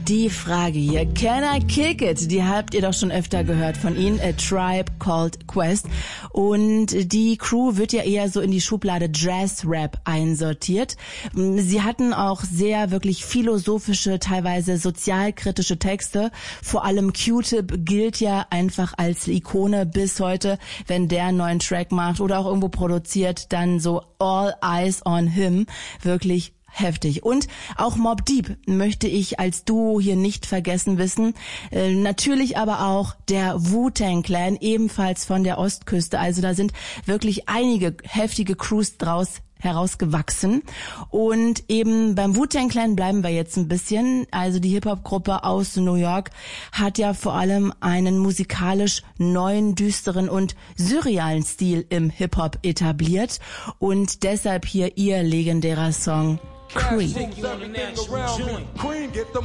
Die Frage hier, Can I Kick It? Die habt ihr doch schon öfter gehört von ihnen, A Tribe Called Quest. Und die Crew wird ja eher so in die Schublade Jazz-Rap einsortiert. Sie hatten auch sehr wirklich philosophische, teilweise sozialkritische Texte. Vor allem Q-Tip gilt ja einfach als Ikone bis heute. Wenn der einen neuen Track macht oder auch irgendwo produziert, dann so All Eyes on Him. Wirklich heftig. Und auch Mobb Deep möchte ich als Duo hier nicht vergessen wissen. Natürlich aber auch der Wu-Tang Clan, ebenfalls von der Ostküste. Also da sind wirklich einige heftige Crews herausgewachsen. Und eben beim Wu-Tang Clan bleiben wir jetzt ein bisschen. Also die Hip-Hop-Gruppe aus New York hat ja vor allem einen musikalisch neuen, düsteren und surrealen Stil im Hip-Hop etabliert. Und deshalb hier ihr legendärer Song Cream.